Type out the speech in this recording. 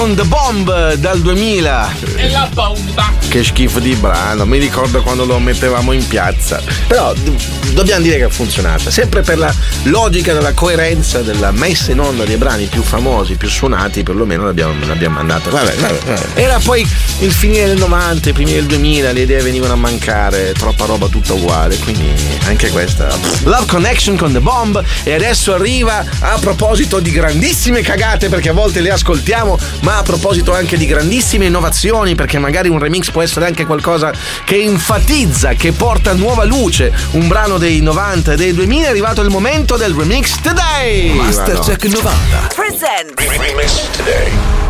on the Bomb dal 2000. E la bomba. Che schifo di brano, mi ricordo quando lo mettevamo in piazza. Però dobbiamo dire che ha funzionato, sempre per la logica della coerenza della messa in onda dei brani più famosi, più suonati, perlomeno l'abbiamo mandata. Vabbè. Era poi il finire del 90, i primi del 2000, le idee venivano a mancare, troppa roba tutta uguale, quindi anche questa. Love Connection con The Bomb. E adesso arriva, a proposito di grandissime cagate, perché a volte le ascoltiamo, ma a proposito anche di grandissime innovazioni, perché magari un remix può essere anche qualcosa che enfatizza, che porta nuova luce un brano dei 90 e dei 2000. È arrivato il momento del Remix Today. Mastercheck 90 Present Remix Today.